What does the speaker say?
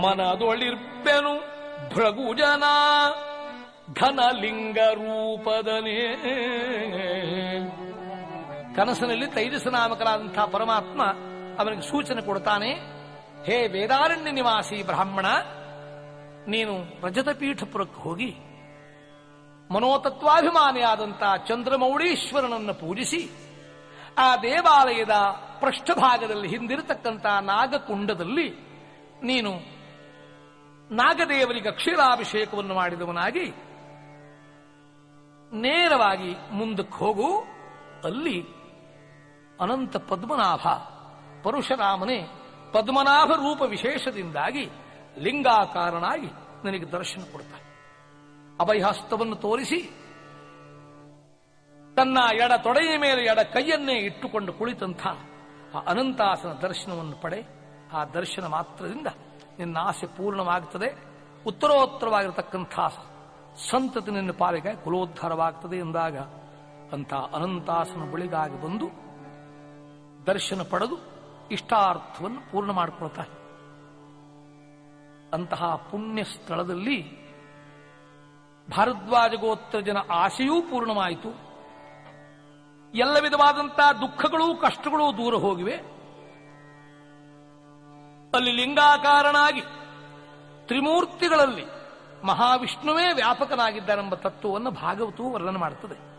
ಮನದೊಳಿರ್ಪೆನು ಭೃಗುಜನ ಘನಲಿಂಗ ರೂಪದನೇ. ಕನಸಿನಲ್ಲಿ ತೈಜಸ ನಾಮಕರಾದಂತಹ ಪರಮಾತ್ಮ ಅವನಿಗೆ ಸೂಚನೆ ಕೊಡ್ತಾನೆ, ಹೇ ವೇದಾರಣ್ಯ ನಿವಾಸಿ ಬ್ರಾಹ್ಮಣ, ನೀನು ರಜತಪೀಠಪುರಕ್ಕೆ ಹೋಗಿ ಮನೋತತ್ವಾಭಿಮಾನಿಯಾದಂತಹ ಚಂದ್ರಮೌಳೀಶ್ವರನನ್ನು ಪೂಜಿಸಿ ಆ ದೇವಾಲಯದ ಪೃಷ್ಠಭಾಗದಲ್ಲಿ ಹಿಂದಿರತಕ್ಕಂಥ ನಾಗಕುಂಡದಲ್ಲಿ ನೀನು ನಾಗದೇವರಿಗೆ ಕ್ಷೀರಾಭಿಷೇಕವನ್ನು ಮಾಡಿದವನಾಗಿ ನೇರವಾಗಿ ಮುಂದಕ್ಕೆ ಹೋಗು. ಅಲ್ಲಿ ಅನಂತ ಪದ್ಮನಾಭ ಪರಶುರಾಮನೇ ಪದ್ಮನಾಭ ರೂಪ ವಿಶೇಷದಿಂದಾಗಿ ಲಿಂಗಾಕಾರನಾಗಿ ನನಗೆ ದರ್ಶನ ಕೊಡ್ತಾನೆ. ಅಭಯಹಸ್ತವನ್ನು ತೋರಿಸಿ ತನ್ನ ಎಡ ತೊಡೆಯ ಮೇಲೆ ಎಡ ಕೈಯನ್ನೇ ಇಟ್ಟುಕೊಂಡು ಕುಳಿತಂಥ ಆ ಅನಂತಾಸನ ದರ್ಶನವನ್ನು ಪಡೆ. ಆ ದರ್ಶನ ಮಾತ್ರದಿಂದ ನಿನ್ನ ಆಸೆ ಪೂರ್ಣವಾಗುತ್ತದೆ. ಉತ್ತರೋತ್ತರವಾಗಿರತಕ್ಕಂಥ ಸಂತತಿ ನಿನ್ನ ಪಾಲಿಗೆ ಕುಲೋದ್ಧಾರವಾಗ್ತದೆ ಎಂದಾಗ ಅಂಥ ಅನಂತಾಸನ ಬಳಿಗಾಗಿ ಬಂದು ದರ್ಶನ ಪಡೆದು ಇಷ್ಟಾರ್ಥವನ್ನು ಪೂರ್ಣ ಮಾಡಿಕೊಳ್ತಾರೆ. ಅಂತಹ ಪುಣ್ಯ ಸ್ಥಳದಲ್ಲಿ ಭಾರದ್ವಾಜ ಗೋತ್ರ ಜನ ಆಸೆಯೂ ಪೂರ್ಣವಾಯಿತು. ಎಲ್ಲ ವಿಧವಾದಂತಹ ದುಃಖಗಳು ಕಷ್ಟಗಳು ದೂರ ಹೋಗಿವೆ. ಅಲ್ಲಿ ಲಿಂಗಾಕಾರನಾಗಿ ತ್ರಿಮೂರ್ತಿಗಳಲ್ಲಿ ಮಹಾವಿಷ್ಣುವೇ ವ್ಯಾಪಕನಾಗಿದ್ದಾನೆಂಬ ತತ್ವವನ್ನು ಭಾಗವತವು ವರ್ಣನೆ ಮಾಡುತ್ತದೆ.